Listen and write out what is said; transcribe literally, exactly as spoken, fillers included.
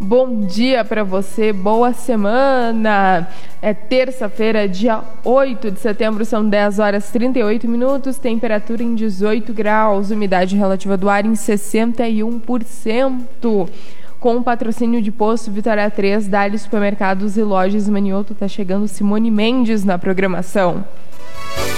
bom dia para você, boa semana. É terça-feira, dia oito de setembro, são dez horas e trinta e oito minutos, temperatura em dezoito graus, umidade relativa do ar em sessenta e um por cento. Com o patrocínio de Posto Vitória três, Dali Supermercados e Lojas Manioto, tá chegando Simone Mendes na programação.